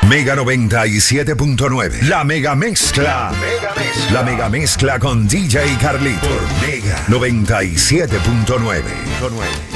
Mega 97.9. La Mega Mezcla. La Mega Mezcla con DJ Carlito. Por Mega 97.9.